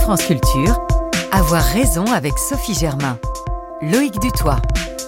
France Culture, Avoir raison avec Sophie Germain. Loïc Dutoit.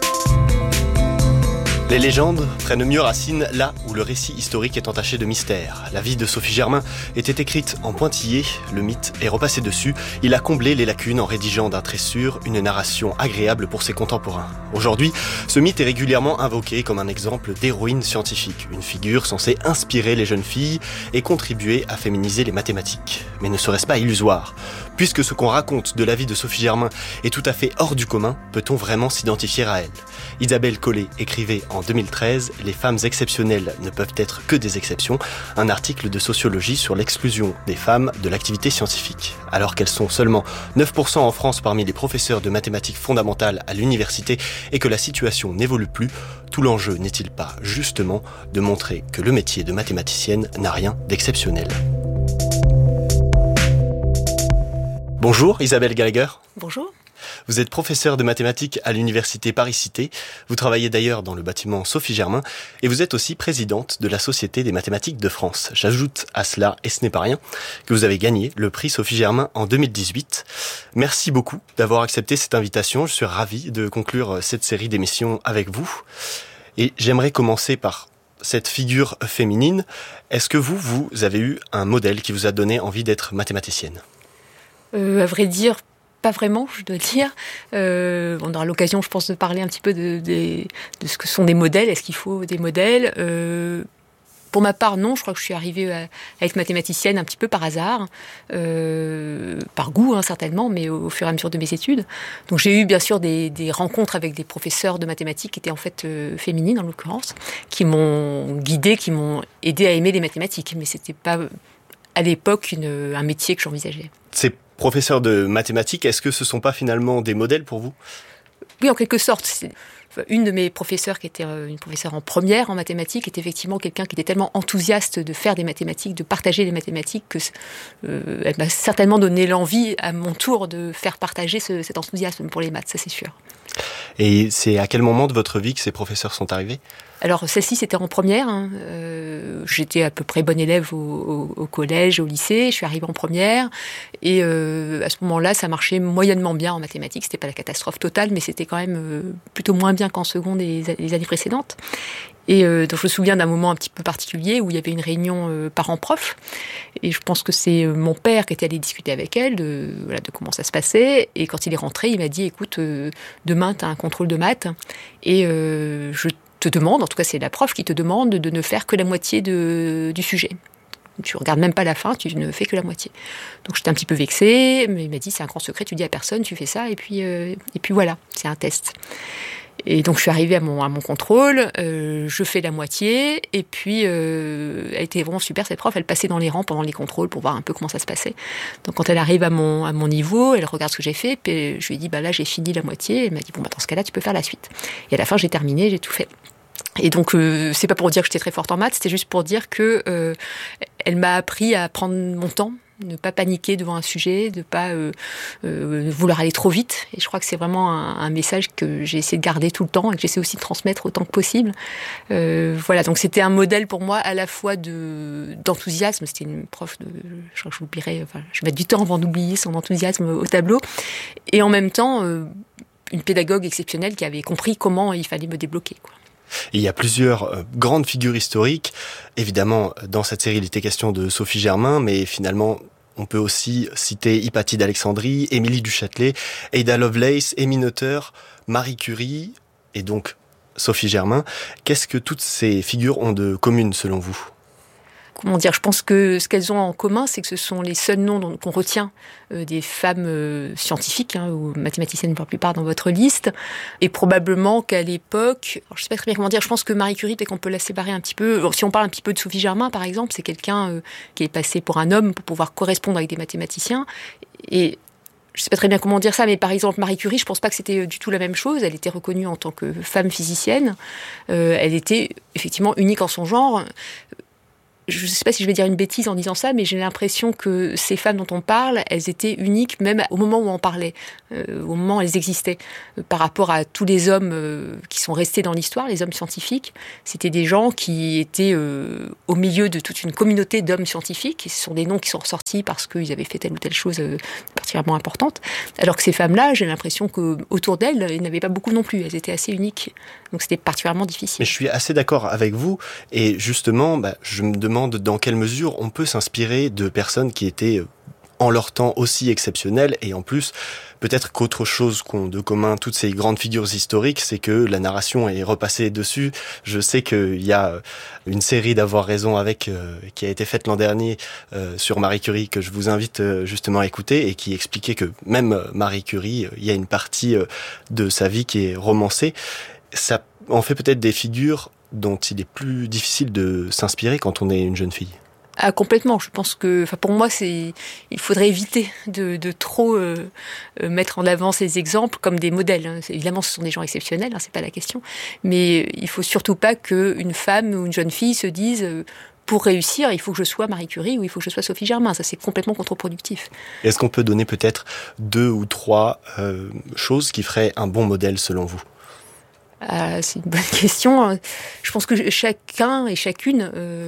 Les légendes prennent mieux racine là où le récit historique est entaché de mystère. La vie de Sophie Germain était écrite en pointillé, le mythe est repassé dessus. Il a comblé les lacunes en rédigeant d'un trait sûr une narration agréable pour ses contemporains. Aujourd'hui, ce mythe est régulièrement invoqué comme un exemple d'héroïne scientifique, une figure censée inspirer les jeunes filles et contribuer à féminiser les mathématiques. Mais ne serait-ce pas illusoire ? Puisque ce qu'on raconte de la vie de Sophie Germain est tout à fait hors du commun, peut-on vraiment s'identifier à elle ? Isabelle Collet écrivait en 2013 « Les femmes exceptionnelles ne peuvent être que des exceptions », un article de sociologie sur l'exclusion des femmes de l'activité scientifique. Alors qu'elles sont seulement 9% en France parmi les professeurs de mathématiques fondamentales à l'université et que la situation n'évolue plus, tout l'enjeu n'est-il pas justement de montrer que le métier de mathématicienne n'a rien d'exceptionnel ? Bonjour Isabelle Gallagher. Bonjour. Vous êtes professeure de mathématiques à l'université Paris-Cité. Vous travaillez d'ailleurs dans le bâtiment Sophie Germain et vous êtes aussi présidente de la Société des mathématiques de France. J'ajoute à cela, et ce n'est pas rien, que vous avez gagné le prix Sophie Germain en 2018. Merci beaucoup d'avoir accepté cette invitation. Je suis ravi de conclure cette série d'émissions avec vous. Et j'aimerais commencer par cette figure féminine. Est-ce que vous avez eu un modèle qui vous a donné envie d'être mathématicienne ? À vrai dire, pas vraiment, je dois dire. On aura l'occasion, je pense, de parler un petit peu de ce que sont des modèles. Est-ce qu'il faut des modèles ? Pour ma part, non. Je crois que je suis arrivée à être mathématicienne un petit peu par hasard, par goût certainement, mais au fur et à mesure de mes études. Donc j'ai eu bien sûr des rencontres avec des professeurs de mathématiques qui étaient en fait féminines en l'occurrence, qui m'ont guidée, qui m'ont aidée à aimer les mathématiques. Mais c'était pas à l'époque un métier que j'envisageais. Ces professeurs de mathématiques, est-ce que ce ne sont pas finalement des modèles pour vous ? Oui, en quelque sorte. Une de mes professeurs, qui était une professeure en première en mathématiques, était effectivement quelqu'un qui était tellement enthousiaste de faire des mathématiques, de partager les mathématiques, que elle m'a certainement donné l'envie, à mon tour, de faire partager cet enthousiasme pour les maths, ça c'est sûr. Et c'est à quel moment de votre vie que ces professeurs sont arrivés ? Alors, celle-ci, c'était en première. J'étais à peu près bonne élève au collège, au lycée. Je suis arrivée en première. Et à ce moment-là, ça marchait moyennement bien en mathématiques. C'était pas la catastrophe totale, mais c'était quand même plutôt moins bien qu'en seconde et les années précédentes. Et donc, je me souviens d'un moment un petit peu particulier où il y avait une réunion parents-prof. Et je pense que c'est mon père qui était allé discuter avec elle de comment ça se passait. Et quand il est rentré, il m'a dit « Écoute, demain, tu as un contrôle de maths. Et je te demande, en tout cas c'est la prof qui te demande de ne faire que la moitié du sujet. Tu regardes même pas la fin, tu ne fais que la moitié. » Donc j'étais un petit peu vexée, mais il m'a dit c'est un grand secret, tu dis à personne, tu fais ça, et puis voilà, c'est un test. Et donc je suis arrivée à mon contrôle, je fais la moitié, et puis elle était vraiment super cette prof, elle passait dans les rangs pendant les contrôles pour voir un peu comment ça se passait. Donc quand elle arrive à mon niveau, elle regarde ce que j'ai fait, puis je lui ai dit là j'ai fini la moitié, elle m'a dit dans ce cas-là tu peux faire la suite. Et à la fin j'ai terminé, j'ai tout fait. Et donc, c'est pas pour dire que j'étais très forte en maths, c'était juste pour dire que elle m'a appris à prendre mon temps, ne pas paniquer devant un sujet, de pas vouloir aller trop vite. Et je crois que c'est vraiment un message que j'ai essayé de garder tout le temps et que j'essaie aussi de transmettre autant que possible. Voilà, donc c'était un modèle pour moi à la fois d'enthousiasme. C'était une prof je crois que je l'oublierai, je vais mettre du temps avant d'oublier son enthousiasme au tableau. Et en même temps, une pédagogue exceptionnelle qui avait compris comment il fallait me débloquer, quoi. Il y a plusieurs grandes figures historiques. Évidemment, dans cette série, il était question de Sophie Germain, mais finalement, on peut aussi citer Hypatie d'Alexandrie, Émilie du Châtelet, Ada Lovelace, Emmy Noether, Marie Curie, et donc Sophie Germain. Qu'est-ce que toutes ces figures ont de commun, selon vous ? Comment dire, je pense que ce qu'elles ont en commun, c'est que ce sont les seuls noms qu'on retient des femmes scientifiques, ou mathématiciennes pour la plupart dans votre liste, et probablement qu'à l'époque, je ne sais pas très bien comment dire, je pense que Marie Curie, peut-être qu'on peut la séparer un petit peu. Si on parle un petit peu de Sophie Germain, par exemple, c'est quelqu'un qui est passé pour un homme pour pouvoir correspondre avec des mathématiciens, et je ne sais pas très bien comment dire ça, mais par exemple, Marie Curie, je ne pense pas que c'était du tout la même chose. Elle était reconnue en tant que femme physicienne. Elle était effectivement unique en son genre. Je ne sais pas si je vais dire une bêtise en disant ça, mais j'ai l'impression que ces femmes dont on parle, elles étaient uniques même au moment où on parlait, au moment où elles existaient. Par rapport à tous les hommes qui sont restés dans l'histoire, les hommes scientifiques, c'était des gens qui étaient au milieu de toute une communauté d'hommes scientifiques. Et ce sont des noms qui sont ressortis parce qu'ils avaient fait telle ou telle chose particulièrement importante. Alors que ces femmes-là, j'ai l'impression qu'autour d'elles, il n'y en avait pas beaucoup non plus. Elles étaient assez uniques. Donc c'était particulièrement difficile. Mais je suis assez d'accord avec vous. Et justement, je me demande dans quelle mesure on peut s'inspirer de personnes qui étaient en leur temps aussi exceptionnelles. Et en plus, peut-être qu'autre chose qu'ont de commun toutes ces grandes figures historiques, c'est que la narration est repassée dessus. Je sais qu'il y a une série d'Avoir raison avec qui a été faite l'an dernier sur Marie Curie, que je vous invite justement à écouter, et qui expliquait que même Marie Curie, il y a une partie de sa vie qui est romancée. Ça en fait peut-être des figures dont il est plus difficile de s'inspirer quand on est une jeune fille. Ah, complètement. Je pense que, pour moi, il faudrait éviter de trop mettre en avant ces exemples comme des modèles. Évidemment, ce sont des gens exceptionnels, c'est pas la question. Mais il faut surtout pas qu'une femme ou une jeune fille se dise pour réussir, il faut que je sois Marie Curie ou il faut que je sois Sophie Germain. Ça, c'est complètement contre-productif. Est-ce qu'on peut donner peut-être 2 ou 3 choses qui feraient un bon modèle selon vous ? C'est une bonne question. Je pense que chacun et chacune,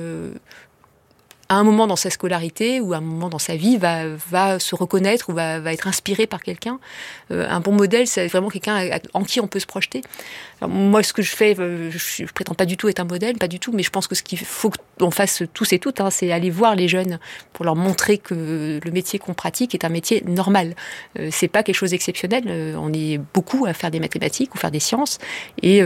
à un moment dans sa scolarité ou à un moment dans sa vie, va se reconnaître ou va être inspiré par quelqu'un. Un bon modèle, c'est vraiment quelqu'un en qui on peut se projeter. Alors, moi, ce que je fais, je prétends pas du tout être un modèle, pas du tout, mais je pense que ce qu'il faut qu'on fasse tous et toutes, c'est aller voir les jeunes pour leur montrer que le métier qu'on pratique est un métier normal. C'est pas quelque chose d'exceptionnel. On est beaucoup à faire des mathématiques ou faire des sciences, et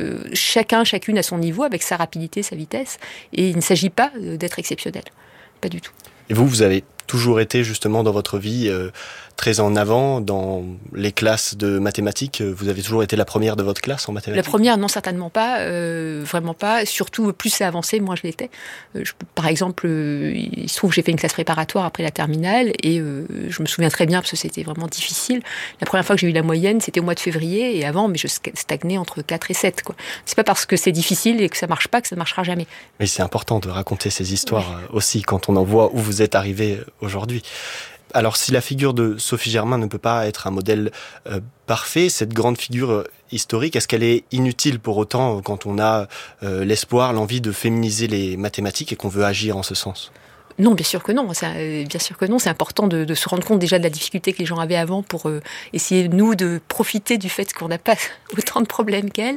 chacune à son niveau, avec sa rapidité, sa vitesse. Et il ne s'agit pas d'être exceptionnel. Pas du tout. Et vous avez toujours été justement dans votre vie très en avant dans les classes de mathématiques. Vous avez toujours été la première de votre classe en mathématiques? La première, non, certainement pas, vraiment pas. Surtout, plus c'est avancé, moins je l'étais. Par exemple, il se trouve que j'ai fait une classe préparatoire après la terminale, et je me souviens très bien parce que c'était vraiment difficile. La première fois que j'ai eu la moyenne, c'était au mois de février, et avant, mais je stagnais entre 4 et 7, quoi. C'est pas parce que c'est difficile et que ça marche pas que ça ne marchera jamais. Mais c'est important de raconter ces histoires aussi quand on en voit où vous êtes arrivé aujourd'hui. Alors, si la figure de Sophie Germain ne peut pas être un modèle parfait, cette grande figure historique, est-ce qu'elle est inutile pour autant quand on a l'espoir, l'envie de féminiser les mathématiques et qu'on veut agir en ce sens ? Non, bien sûr que non. Bien sûr que non. C'est important de se rendre compte déjà de la difficulté que les gens avaient avant pour essayer, nous, de profiter du fait qu'on n'a pas autant de problèmes qu'elle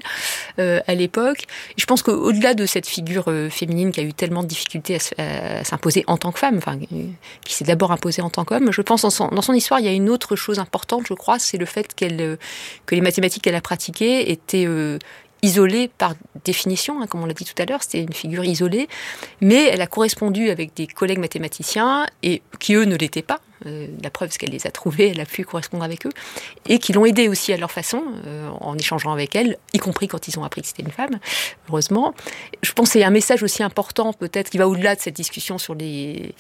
à l'époque. Et je pense qu'au-delà de cette figure féminine qui a eu tellement de difficultés à s'imposer en tant que femme, qui s'est d'abord imposée en tant qu'homme, je pense dans son histoire, il y a une autre chose importante, je crois, c'est le fait que les mathématiques qu'elle a pratiquées étaient isolée par définition, comme on l'a dit tout à l'heure, c'était une figure isolée, mais elle a correspondu avec des collègues mathématiciens et qui, eux, ne l'étaient pas. La preuve, c'est qu'elle les a trouvés, elle a pu correspondre avec eux, et qui l'ont aidée aussi à leur façon, en échangeant avec elle, y compris quand ils ont appris que c'était une femme, heureusement. Je pense qu'il y a un message aussi important, peut-être, qui va au-delà de cette discussion sur les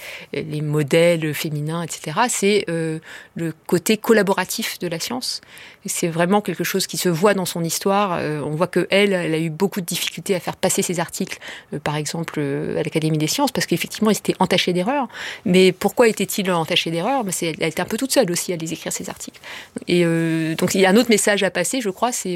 modèles féminins, etc. C'est le côté collaboratif de la science. C'est vraiment quelque chose qui se voit dans son histoire. On voit qu'elle a eu beaucoup de difficultés à faire passer ses articles, par exemple, à l'Académie des sciences, parce qu'effectivement, ils étaient entachés d'erreurs. Mais pourquoi était-il entaché d'erreurs ? Elle était un peu toute seule aussi à les écrire, ces articles. Et donc il y a un autre message à passer, je crois, c'est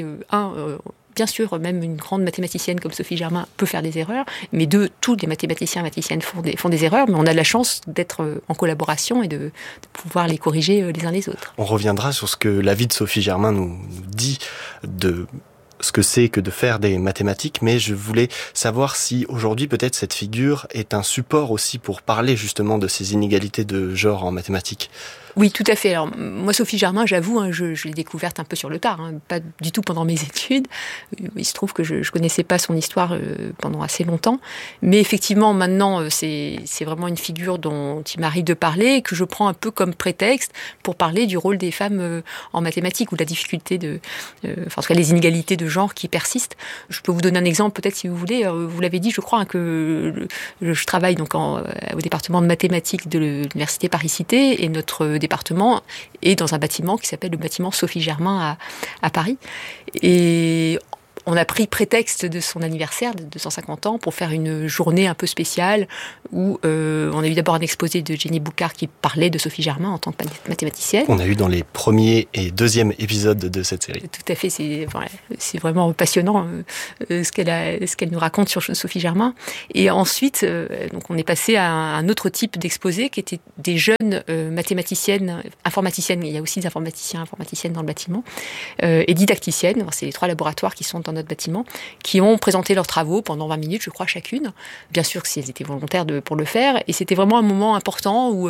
bien sûr, même une grande mathématicienne comme Sophie Germain peut faire des erreurs, mais tous les mathématiciennes font des erreurs, mais on a la chance d'être en collaboration et de pouvoir les corriger les uns les autres. On reviendra sur ce que la vie de Sophie Germain nous dit de ce que c'est que de faire des mathématiques, mais je voulais savoir si aujourd'hui peut-être cette figure est un support aussi pour parler justement de ces inégalités de genre en mathématiques. Oui, tout à fait. Alors, moi, Sophie Germain, j'avoue, je l'ai découverte un peu sur le tard, pas du tout pendant mes études. Il se trouve que je connaissais pas son histoire pendant assez longtemps. Mais effectivement, maintenant, c'est vraiment une figure dont il m'arrive de parler et que je prends un peu comme prétexte pour parler du rôle des femmes en mathématiques ou de la difficulté en tout cas, les inégalités de genre qui persistent. Je peux vous donner un exemple, peut-être, si vous voulez. Vous l'avez dit, je crois, que je travaille donc au département de mathématiques de l'Université Paris-Cité, et notre département est dans un bâtiment qui s'appelle le bâtiment Sophie Germain à Paris. Et on a pris prétexte de son anniversaire de 250 ans pour faire une journée un peu spéciale où on a eu d'abord un exposé de Jenny Boucard qui parlait de Sophie Germain en tant que mathématicienne. On a eu dans les premiers et deuxième épisodes de cette série. Tout à fait, c'est vraiment passionnant ce qu'elle nous raconte sur Sophie Germain. Et ensuite, donc on est passé à un autre type d'exposé qui était des jeunes mathématiciennes, informaticiennes. Il y a aussi des informaticiennes dans le bâtiment, et didacticiennes. C'est les 3 laboratoires qui sont dans notre bâtiment, qui ont présenté leurs travaux pendant 20 minutes, je crois, chacune. Bien sûr que si elles étaient volontaires pour le faire. Et c'était vraiment un moment important où,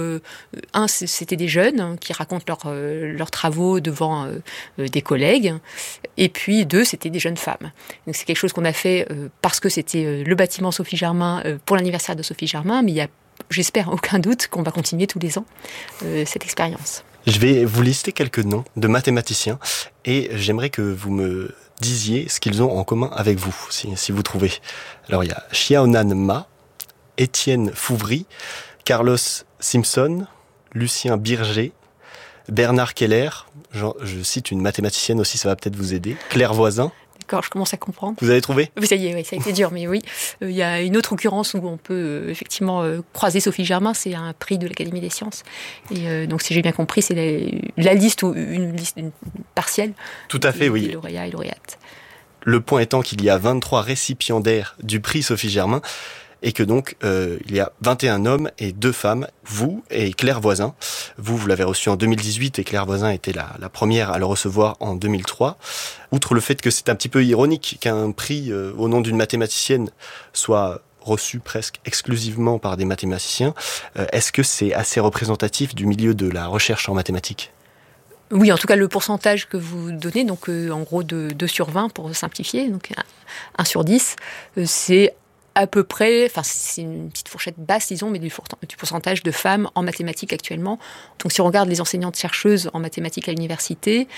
c'était des jeunes qui racontent leurs travaux devant des collègues. Et puis 2, c'était des jeunes femmes. Donc c'est quelque chose qu'on a fait parce que c'était le bâtiment Sophie Germain pour l'anniversaire de Sophie Germain, mais il y a, j'espère, aucun doute qu'on va continuer tous les ans cette expérience. Je vais vous lister quelques noms de mathématiciens et j'aimerais que vous me disiez ce qu'ils ont en commun avec vous, si vous trouvez. Alors il y a Xiaonan Ma, Étienne Fouvry, Carlos Simpson, Lucien Birger, Bernard Keller, je cite une mathématicienne aussi, ça va peut-être vous aider, Claire Voisin. D'accord, je commence à comprendre. Vous avez trouvé ? Ça y est, oui, ça a été dur, mais oui. Il y a une autre occurrence où on peut effectivement croiser Sophie Germain, c'est un prix de l'Académie des sciences. Et donc, si j'ai bien compris, c'est la liste ou une liste partielle. Tout à fait, oui. Des lauréats et lauréates. Le point étant qu'il y a 23 récipiendaires du prix Sophie Germain, et que donc il y a 21 hommes et 2 femmes, vous et Claire Voisin. Vous l'avez reçu en 2018 et Claire Voisin était la première à le recevoir en 2003. Outre le fait que c'est un petit peu ironique qu'un prix au nom d'une mathématicienne soit reçu presque exclusivement par des mathématiciens, est-ce que c'est assez représentatif du milieu de la recherche en mathématiques ? Oui, en tout cas, le pourcentage que vous donnez, donc en gros de 2 sur 20 pour simplifier, donc 1 sur 10, c'est à peu près, enfin c'est une petite fourchette basse, disons, mais du pourcentage de femmes en mathématiques actuellement. Donc si on regarde les enseignantes-chercheuses en mathématiques à l'université,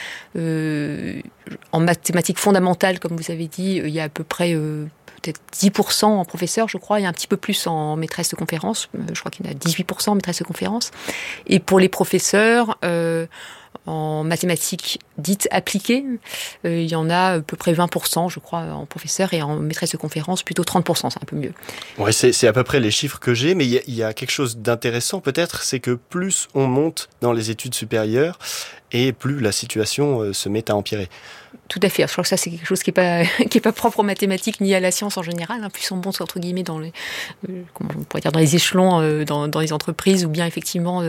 en mathématiques fondamentales, comme vous avez dit, il y a à peu près peut-être 10% en professeurs, je crois, et un petit peu plus en maîtresse de conférence. Je crois qu'il y en a 18% en maîtresse de conférence. Et pour les professeurs, en mathématiques dites appliquées, il y en a à peu près 20%, je crois, en professeur, et en maîtresse de conférence, plutôt 30%, c'est un peu mieux. Ouais, c'est à peu près les chiffres que j'ai, mais il y a quelque chose d'intéressant peut-être, c'est que plus on monte dans les études supérieures, et plus la situation se met à empirer. Tout à fait. Je crois que ça, c'est quelque chose qui est pas propre aux mathématiques ni à la science en général. Plus on monte, entre guillemets, dans les, comment on pourrait dire, dans les échelons, dans les entreprises, ou bien effectivement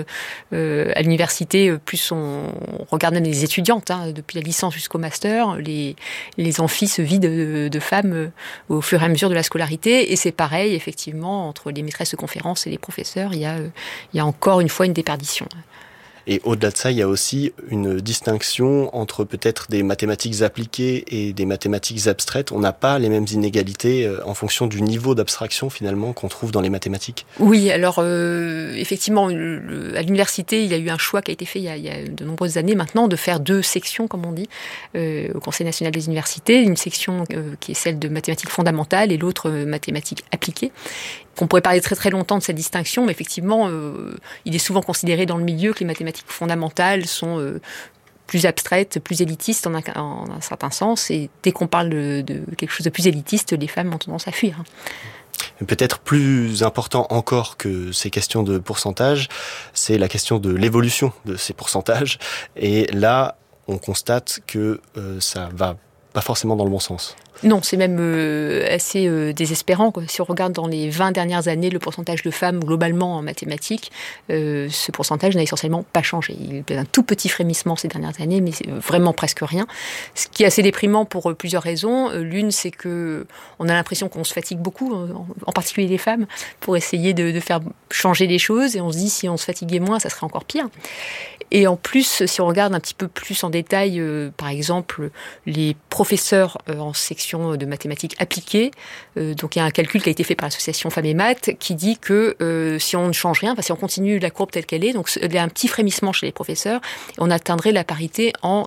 à l'université, plus on regarde même les étudiantes, depuis la licence jusqu'au master, les amphis se vident de femmes au fur et à mesure de la scolarité. Et c'est pareil, effectivement, entre les maîtresses de conférences et les professeurs, il y a encore une fois une déperdition. Et au-delà de ça, il y a aussi une distinction entre peut-être des mathématiques appliquées et des mathématiques abstraites. On n'a pas les mêmes inégalités en fonction du niveau d'abstraction finalement qu'on trouve dans les mathématiques. Oui, alors effectivement, à l'université, il y a eu un choix qui a été fait il y a de nombreuses années maintenant de faire 2 sections, comme on dit, au Conseil national des universités. Une section qui est celle de mathématiques fondamentales et l'autre mathématiques appliquées. On pourrait parler très très longtemps de cette distinction, mais effectivement, il est souvent considéré dans le milieu que les mathématiques fondamentales sont plus abstraites, plus élitistes en un certain sens, et dès qu'on parle de quelque chose de plus élitiste, les femmes ont tendance à fuir. Peut-être plus important encore que ces questions de pourcentage, c'est la question de l'évolution de ces pourcentages, et là, on constate que ça va pas forcément dans le bon sens. Non, c'est même assez désespérant, quoi. Si on regarde dans les 20 dernières années le pourcentage de femmes globalement en mathématiques, ce pourcentage n'a essentiellement pas changé. Il y a eu un tout petit frémissement ces dernières années, mais c'est vraiment presque rien. Ce qui est assez déprimant pour plusieurs raisons. L'une, c'est que on a l'impression qu'on se fatigue beaucoup, en particulier les femmes, pour essayer de faire changer les choses. Et on se dit, si on se fatiguait moins, ça serait encore pire. Et en plus, si on regarde un petit peu plus en détail, par exemple, les professeurs en section de mathématiques appliquées, donc il y a un calcul qui a été fait par l'association Femmes et Maths qui dit que si on ne change rien, si on continue la courbe telle qu'elle est, donc il y a un petit frémissement chez les professeurs, on atteindrait la parité en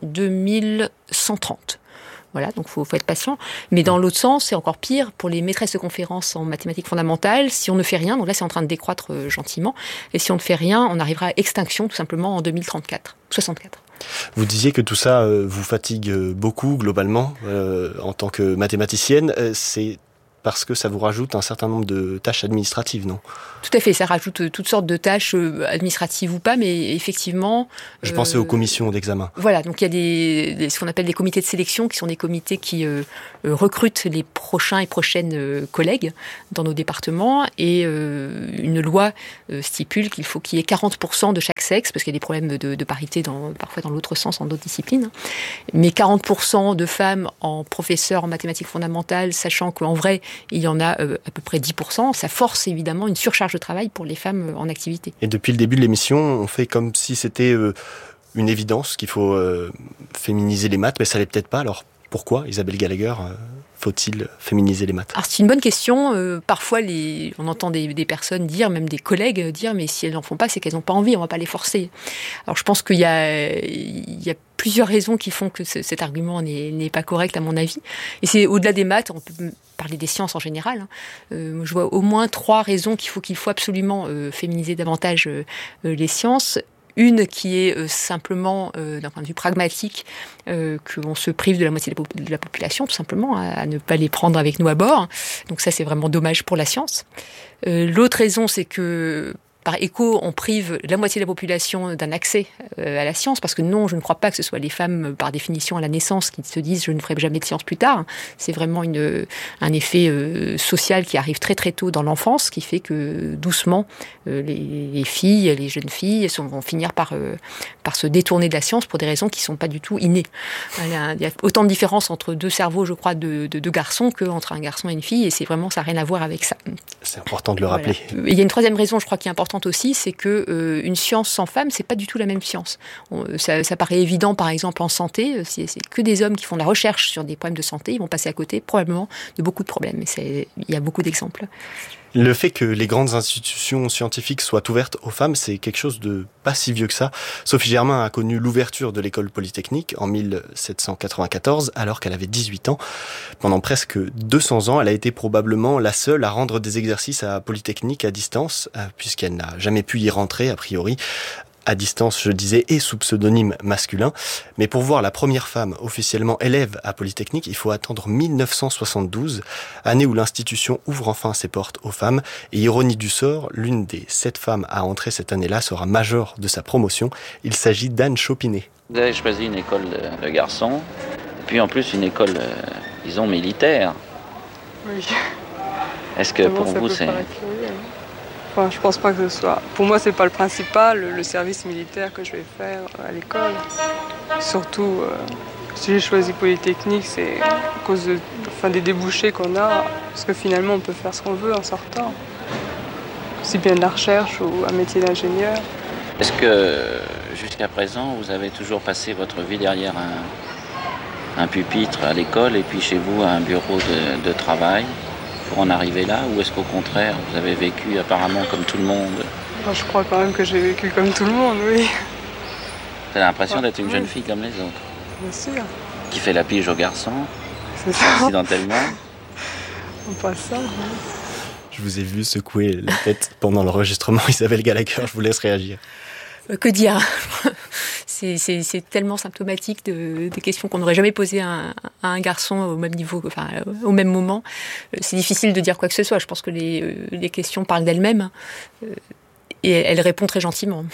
2130. Voilà, donc faut être patient. Mais dans l'autre sens, c'est encore pire pour les maîtresses de conférences en mathématiques fondamentales. Si on ne fait rien, donc là c'est en train de décroître gentiment, et si on ne fait rien, on arrivera à extinction tout simplement en 2034, 64. Vous disiez que tout ça vous fatigue beaucoup globalement en tant que mathématicienne. C'est parce que ça vous rajoute un certain nombre de tâches administratives, non ? Tout à fait, ça rajoute toutes sortes de tâches administratives ou pas, mais effectivement... Je pensais aux commissions d'examen. Voilà, donc il y a ce qu'on appelle des comités de sélection, qui sont des comités qui recrutent les prochains et prochaines collègues dans nos départements, et une loi stipule qu'il faut qu'il y ait 40% de chaque sexe, parce qu'il y a des problèmes de parité parfois dans l'autre sens, en d'autres disciplines, mais 40% de femmes en professeurs en mathématiques fondamentales, sachant qu'en vrai, il y en a à peu près 10%, ça force évidemment une surcharge de travail pour les femmes en activité. Et depuis le début de l'émission, on fait comme si c'était une évidence qu'il faut féminiser les maths, mais ça l'est peut-être pas. Alors pourquoi, Isabelle Gallagher, faut-il féminiser les maths ? Alors c'est une bonne question. Parfois, on entend des personnes dire, même des collègues dire, mais si elles n'en font pas, c'est qu'elles n'ont pas envie, on ne va pas les forcer. Alors je pense qu'il y a plusieurs raisons qui font que cet argument n'est pas correct, à mon avis. Et c'est au-delà des maths, on peut parler des sciences en général. Je vois au moins 3 raisons qu'il faut absolument féminiser davantage les sciences. Une qui est simplement, d'un point de vue pragmatique, qu'on se prive de la moitié de la population, tout simplement, à ne pas les prendre avec nous à bord. Donc ça, c'est vraiment dommage pour la science. L'autre raison, c'est que par écho, on prive la moitié de la population d'un accès à la science, parce que non, je ne crois pas que ce soit les femmes, par définition, à la naissance, qui se disent « je ne ferai jamais de science plus tard ». C'est vraiment un effet social qui arrive très très tôt dans l'enfance, qui fait que doucement, les filles, les jeunes filles vont finir par se détourner de la science pour des raisons qui ne sont pas du tout innées. Il y a autant de différences entre 2 cerveaux, je crois, de 2 garçons qu'entre un garçon et une fille, et c'est vraiment, ça n'a rien à voir avec ça. C'est important de le rappeler. Et il y a une troisième raison, je crois, qui est importante aussi, c'est que une science sans femmes, c'est pas du tout la même science. Ça paraît évident, par exemple, en santé, si c'est que des hommes qui font de la recherche sur des problèmes de santé, ils vont passer à côté, probablement, de beaucoup de problèmes. Et il y a beaucoup d'exemples. Le fait que les grandes institutions scientifiques soient ouvertes aux femmes, c'est quelque chose de pas si vieux que ça. Sophie Germain a connu l'ouverture de l'école polytechnique en 1794, alors qu'elle avait 18 ans. Pendant presque 200 ans, elle a été probablement la seule à rendre des exercices à Polytechnique à distance, puisqu'elle n'a jamais pu y rentrer, a priori. À distance, je disais, et sous pseudonyme masculin. Mais pour voir la première femme officiellement élève à Polytechnique, il faut attendre 1972, année où l'institution ouvre enfin ses portes aux femmes. Et ironie du sort, l'une des 7 femmes à entrer cette année-là sera majeure de sa promotion. Il s'agit d'Anne Chopinet. Vous avez choisi une école de garçons, et puis en plus une école, disons, militaire. Oui. Est-ce que pour vous c'est... Enfin, je pense pas que ce soit... Pour moi, c'est pas le principal, le service militaire que je vais faire à l'école. Surtout, si j'ai choisi Polytechnique, c'est à cause des débouchés qu'on a. Parce que finalement, on peut faire ce qu'on veut en sortant. Aussi bien de la recherche ou un métier d'ingénieur. Est-ce que, jusqu'à présent, vous avez toujours passé votre vie derrière un pupitre à l'école et puis chez vous, un bureau de travail pour en arriver là, ou est-ce qu'au contraire, vous avez vécu apparemment comme tout le monde ? Moi, je crois quand même que j'ai vécu comme tout le monde, oui. Vous avez l'impression d'être une jeune fille comme les autres ? Bien sûr. Qui fait la pige aux garçons, c'est ça. Accidentellement. On passe ça. Je vous ai vu secouer la tête pendant l'enregistrement, Isabelle Gallagher, je vous laisse réagir. Que dire ? C'est tellement symptomatique des questions qu'on n'aurait jamais posées à un garçon au même niveau, enfin au même moment. C'est difficile de dire quoi que ce soit. Je pense que les questions parlent d'elles-mêmes et elle répond très gentiment.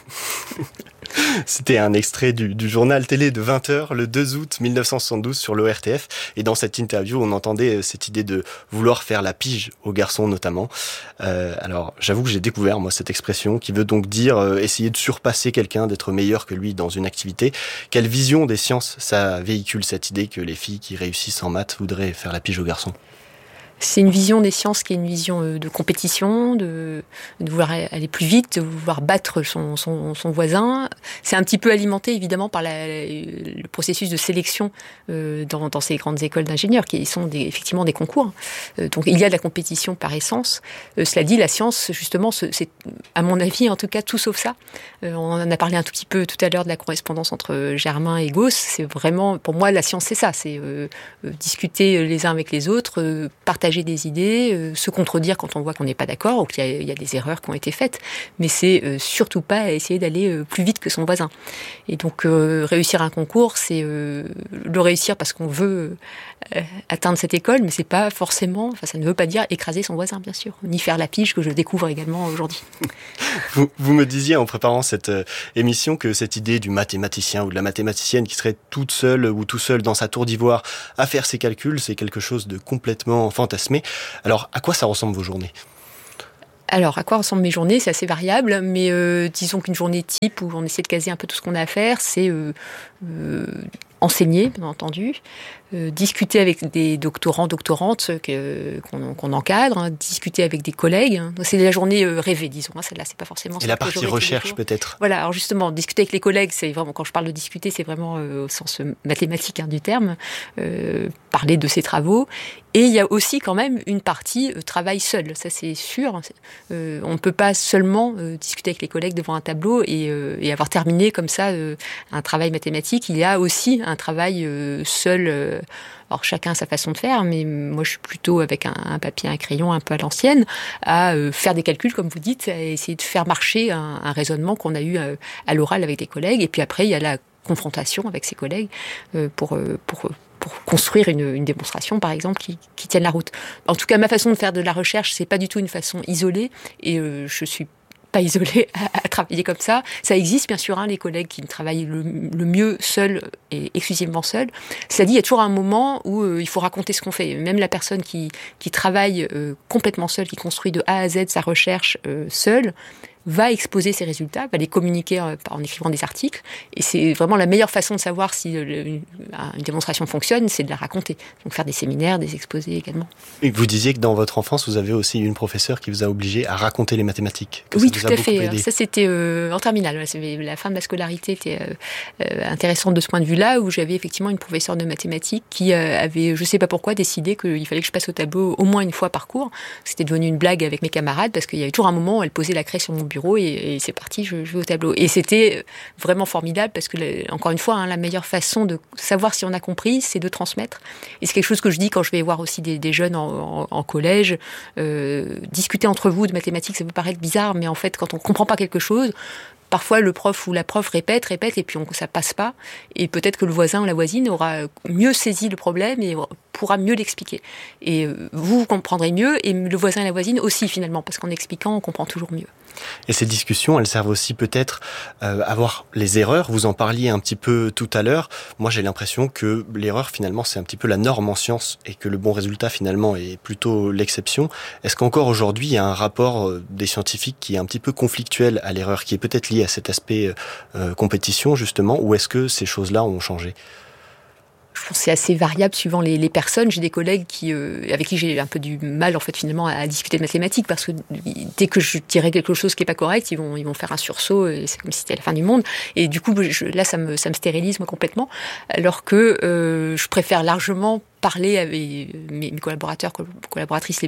C'était un extrait du journal télé de 20h le 2 août 1972 sur l'ORTF. Et dans cette interview, on entendait cette idée de vouloir faire la pige aux garçons notamment. Alors, j'avoue que j'ai découvert, moi, cette expression qui veut donc dire essayer de surpasser quelqu'un, d'être meilleur que lui dans une activité. Quelle vision des sciences ça véhicule, cette idée que les filles qui réussissent en maths voudraient faire la pige aux garçons ? C'est une vision des sciences qui est une vision de compétition, de vouloir aller plus vite, de vouloir battre son voisin. C'est un petit peu alimenté évidemment par le processus de sélection dans ces grandes écoles d'ingénieurs qui sont effectivement des concours. Donc il y a de la compétition par essence. Cela dit, la science justement, c'est à mon avis en tout cas tout sauf ça. On en a parlé un tout petit peu tout à l'heure de la correspondance entre Germain et Gauss. C'est vraiment, pour moi, la science c'est ça, c'est discuter les uns avec les autres, partager partager des idées, se contredire quand on voit qu'on n'est pas d'accord ou qu'il y a des erreurs qui ont été faites. Mais c'est surtout pas essayer d'aller plus vite que son voisin. Et donc réussir un concours, c'est le réussir parce qu'on veut atteindre cette école, mais c'est pas forcément, ça ne veut pas dire écraser son voisin, bien sûr, ni faire la pige que je découvre également aujourd'hui. Vous me disiez en préparant cette émission que cette idée du mathématicien ou de la mathématicienne qui serait toute seule ou tout seul dans sa tour d'ivoire à faire ses calculs, c'est quelque chose de complètement fantasmé. Alors, à quoi ça ressemble vos journées ? Alors, à quoi ressemblent mes journées ? C'est assez variable, mais disons qu'une journée type où on essaie de caser un peu tout ce qu'on a à faire, c'est enseigner, bien entendu, discuter avec des doctorants, doctorantes qu'on encadre, discuter avec des collègues. C'est la journée rêvée, disons. Celle-là, c'est pas forcément. Et la partie recherche, peut-être. Voilà. Alors justement, discuter avec les collègues, c'est vraiment, quand je parle de discuter, c'est vraiment au sens mathématique du terme, parler de ses travaux. Et il y a aussi quand même une partie travail seul. Ça, c'est sûr. On ne peut pas seulement discuter avec les collègues devant un tableau et avoir terminé comme ça un travail mathématique. Il y a aussi un travail seul. Alors chacun a sa façon de faire, mais moi je suis plutôt avec un papier, un crayon un peu à l'ancienne, à faire des calculs, comme vous dites, à essayer de faire marcher un raisonnement qu'on a eu à l'oral avec des collègues. Et puis après, il y a la confrontation avec ses collègues pour construire une démonstration, par exemple, qui tienne la route. En tout cas, ma façon de faire de la recherche, c'est pas du tout une façon isolée, et je suis pas isolée à travailler comme ça. Ça existe, bien sûr, les collègues qui travaillent le mieux seuls et exclusivement seuls. Cela dit, il y a toujours un moment où il faut raconter ce qu'on fait. Même la personne qui travaille complètement seule, qui construit de A à Z sa recherche seule, va exposer ses résultats, va les communiquer en écrivant des articles. Et c'est vraiment la meilleure façon de savoir si une démonstration fonctionne, c'est de la raconter. Donc faire des séminaires, des exposés également. Et vous disiez que dans votre enfance, vous avez aussi une professeure qui vous a obligé à raconter les mathématiques. Oui, tout à fait. Ça, c'était en terminale. La fin de ma scolarité était intéressante de ce point de vue-là, où j'avais effectivement une professeure de mathématiques qui avait, je ne sais pas pourquoi, décidé qu'il fallait que je passe au tableau au moins une fois par cours. C'était devenu une blague avec mes camarades, parce qu'il y avait toujours un moment où elle posait la craie sur mon bureau et c'est parti, je vais au tableau. Et c'était vraiment formidable parce que, encore une fois, la meilleure façon de savoir si on a compris, c'est de transmettre. Et c'est quelque chose que je dis quand je vais voir aussi des jeunes en collège. Discuter entre vous de mathématiques, ça peut paraître bizarre, mais en fait, quand on comprend pas quelque chose, parfois, le prof ou la prof répète, et puis ça passe pas. Et peut-être que le voisin ou la voisine aura mieux saisi le problème et pourra mieux l'expliquer. Et vous comprendrez mieux, et le voisin et la voisine aussi, finalement, parce qu'en expliquant, on comprend toujours mieux. Et ces discussions, elles servent aussi peut-être à voir les erreurs. Vous en parliez un petit peu tout à l'heure. Moi, j'ai l'impression que l'erreur, finalement, c'est un petit peu la norme en science et que le bon résultat, finalement, est plutôt l'exception. Est-ce qu'encore aujourd'hui, il y a un rapport des scientifiques qui est un petit peu conflictuel à l'erreur, qui est peut-être lié à cet aspect compétition, justement, ou est-ce que ces choses-là ont changé ? Je pense que c'est assez variable suivant les personnes. J'ai des collègues avec qui j'ai un peu du mal, en fait, finalement, à discuter de mathématiques, parce que dès que je dirais quelque chose qui n'est pas correct, ils vont faire un sursaut, et c'est comme si c'était la fin du monde. Et du coup, là, ça me stérilise, moi, complètement. Alors que je préfère largement parler avec mes collaborateurs, collaboratrices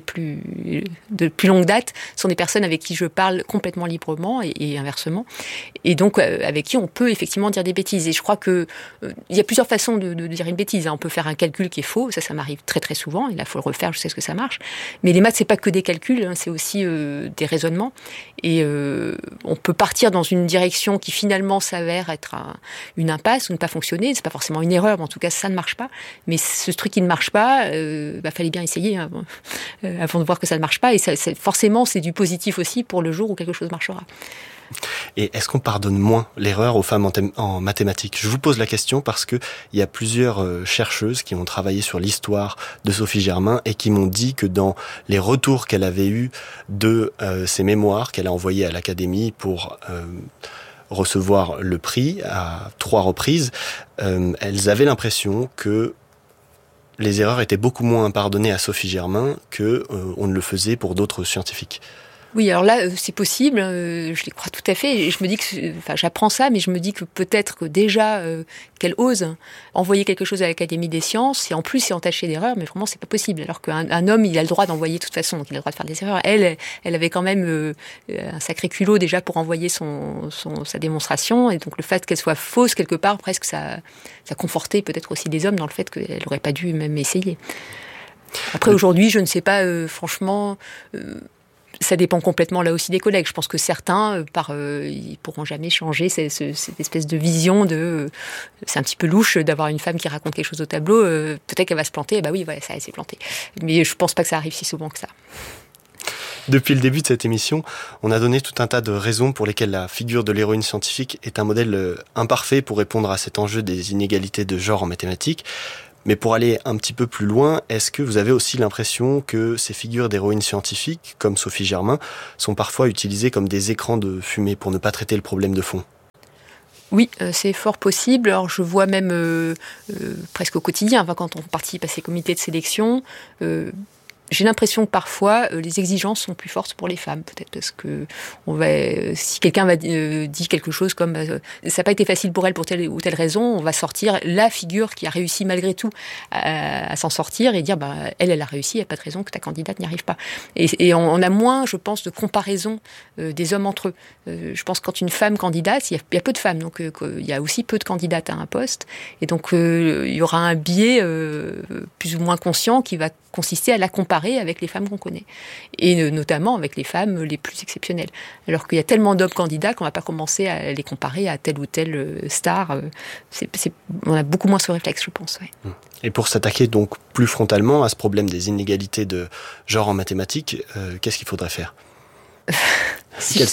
de plus longue date, sont des personnes avec qui je parle complètement librement et inversement. Et donc, avec qui on peut effectivement dire des bêtises. Et je crois que il y a plusieurs façons de dire une bêtise. On peut faire un calcul qui est faux. Ça m'arrive très très souvent. Et là, il faut le refaire, je sais ce que ça marche. Mais les maths, c'est pas que des calculs, c'est aussi des raisonnements. Et on peut partir dans une direction qui finalement s'avère être une impasse ou ne pas fonctionner. C'est pas forcément une erreur, mais en tout cas, ça ne marche pas. Mais ce truc qui ne marche pas, fallait bien essayer avant de voir que ça ne marche pas. Et forcément, c'est du positif aussi pour le jour où quelque chose marchera. Et est-ce qu'on pardonne moins l'erreur aux femmes en mathématiques ? Je vous pose la question parce que il y a plusieurs chercheuses qui ont travaillé sur l'histoire de Sophie Germain et qui m'ont dit que dans les retours qu'elle avait eus de ses mémoires qu'elle a envoyées à l'Académie pour recevoir le prix à 3 reprises, elles avaient l'impression que les erreurs étaient beaucoup moins pardonnées à Sophie Germain que on ne le faisait pour d'autres scientifiques. Oui, alors là, c'est possible, je les crois tout à fait, et je me dis j'apprends ça, mais je me dis que peut-être que déjà, qu'elle ose envoyer quelque chose à l'Académie des sciences, et en plus, c'est entaché d'erreurs, mais vraiment, c'est pas possible. Alors qu'un homme, il a le droit d'envoyer de toute façon, donc il a le droit de faire des erreurs. Elle avait quand même un sacré culot déjà pour envoyer sa démonstration, et donc le fait qu'elle soit fausse, quelque part, presque ça confortait peut-être aussi des hommes dans le fait qu'elle n'aurait pas dû même essayer. Après, aujourd'hui, je ne sais pas, franchement... ça dépend complètement là aussi des collègues. Je pense que certains, ils pourront jamais changer cette espèce de vision de... c'est un petit peu louche d'avoir une femme qui raconte quelque chose au tableau. Peut-être qu'elle va se planter. Oui, voilà, ça, elle s'est plantée. Mais je pense pas que ça arrive si souvent que ça. Depuis le début de cette émission, on a donné tout un tas de raisons pour lesquelles la figure de l'héroïne scientifique est un modèle imparfait pour répondre à cet enjeu des inégalités de genre en mathématiques. Mais pour aller un petit peu plus loin, est-ce que vous avez aussi l'impression que ces figures d'héroïnes scientifiques, comme Sophie Germain, sont parfois utilisées comme des écrans de fumée pour ne pas traiter le problème de fond ? Oui, c'est fort possible. Alors je vois même presque au quotidien, quand on participe à ces comités de sélection, j'ai l'impression que parfois les exigences sont plus fortes pour les femmes, peut-être parce que si quelqu'un dit quelque chose comme ça n'a pas été facile pour elle pour telle ou telle raison, on va sortir la figure qui a réussi malgré tout à s'en sortir et dire elle a réussi, il n'y a pas de raison que ta candidate n'y arrive pas. Et on a moins, je pense, de comparaison des hommes entre eux. Je pense que quand une femme candidate, il y a peu de femmes, donc il y a aussi peu de candidates à un poste, et donc il y aura un biais plus ou moins conscient qui va consister à la comparer avec les femmes qu'on connaît, et notamment avec les femmes les plus exceptionnelles. Alors qu'il y a tellement d'hommes candidats qu'on ne va pas commencer à les comparer à telle ou telle star. On a beaucoup moins ce réflexe, je pense. Ouais. Et pour s'attaquer donc plus frontalement à ce problème des inégalités de genre en mathématiques, qu'est-ce qu'il faudrait faire ? Quelles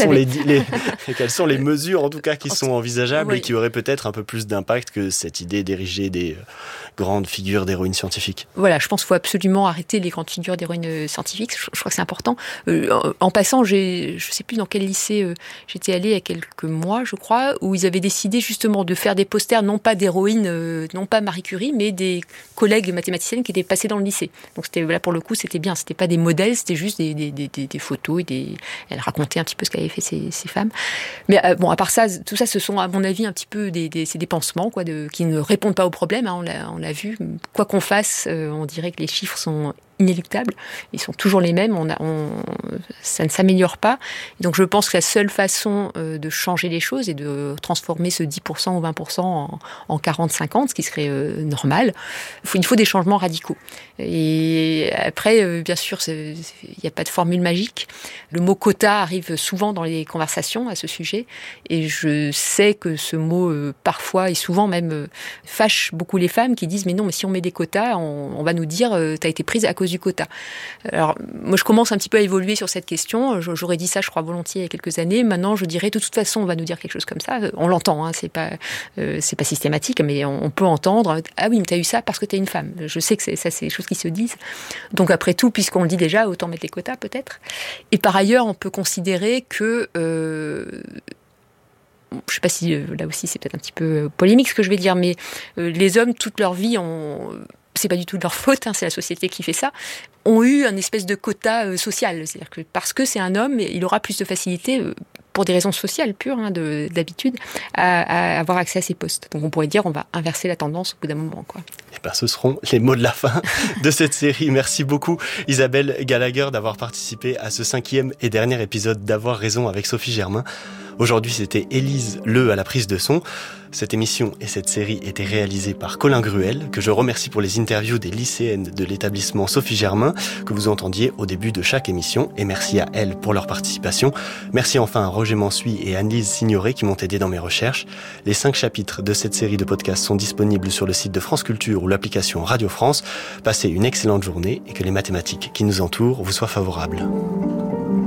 sont les mesures en tout cas qui sont envisageables et qui auraient peut-être un peu plus d'impact que cette idée d'ériger des grandes figures d'héroïnes scientifiques ? Voilà, je pense qu'il faut absolument arrêter les grandes figures d'héroïnes scientifiques. Je crois que c'est important. En passant, je ne sais plus dans quel lycée j'étais allée il y a quelques mois, je crois, où ils avaient décidé justement de faire des posters, non pas d'héroïnes, non pas Marie Curie, mais des collègues mathématiciennes qui étaient passées dans le lycée. Donc là pour le coup, c'était bien. C'était pas des modèles, c'était juste des photos et elle racontait un petit peu ce qu'avaient fait ces femmes. Mais à part ça, tout ça, ce sont à mon avis un petit peu ces dépensements qui ne répondent pas au problème. On l'a vu. Quoi qu'on fasse, on dirait que les chiffres sont inéluctables. Ils sont toujours les mêmes. Ça ne s'améliore pas. Et donc je pense que la seule façon de changer les choses est de transformer ce 10% ou 20% en 40-50, ce qui serait normal. Il faut des changements radicaux. Et après, bien sûr, il n'y a pas de formule magique. Le mot quota arrive souvent dans les conversations à ce sujet. Et je sais que ce mot, parfois et souvent même, fâche beaucoup les femmes qui disent « Mais non, mais si on met des quotas, on va nous dire « T'as été prise à cause du quota ». Alors, moi, je commence un petit peu à évoluer sur cette question. J'aurais dit ça, je crois, volontiers il y a quelques années. Maintenant, je dirais, de toute façon, on va nous dire quelque chose comme ça. On l'entend, hein, c'est pas systématique, mais on peut entendre « Ah oui, mais t'as eu ça parce que t'es une femme ». Je sais que c'est des choses qui se disent. Donc, après tout, puisqu'on le dit déjà, autant mettre les quotas, peut-être. Et par ailleurs, on peut considérer que... je ne sais pas si, là aussi, c'est peut-être un petit peu polémique ce que je vais dire, mais les hommes, toute leur vie, c'est pas du tout de leur faute, c'est la société qui fait ça, ont eu un espèce de quota social. C'est-à-dire que parce que c'est un homme, il aura plus de facilité, pour des raisons sociales pures, d'habitude, à avoir accès à ces postes. Donc on pourrait dire on va inverser la tendance au bout d'un moment, quoi. Et ce seront les mots de la fin de cette série. Merci beaucoup Isabelle Gallagher d'avoir participé à ce 5e et dernier épisode d'Avoir raison avec Sophie Germain. Aujourd'hui, c'était Élise Le à la prise de son. Cette émission et cette série étaient réalisées par Colin Gruel, que je remercie pour les interviews des lycéennes de l'établissement Sophie Germain, que vous entendiez au début de chaque émission, et merci à elles pour leur participation. Merci enfin à Roger Mansuy et Anne-Lise Signoret qui m'ont aidé dans mes recherches. Les 5 chapitres de cette série de podcasts sont disponibles sur le site de France Culture ou l'application Radio France. Passez une excellente journée et que les mathématiques qui nous entourent vous soient favorables.